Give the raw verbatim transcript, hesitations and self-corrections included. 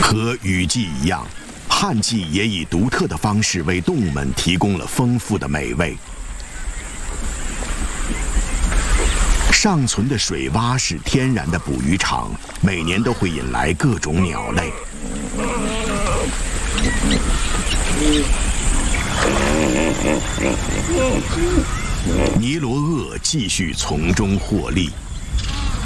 和雨季一样，旱季也以独特的方式为动物们提供了丰富的美味。尚存的水洼是天然的捕鱼场，每年都会引来各种鸟类。尼罗鳄继续从中获利。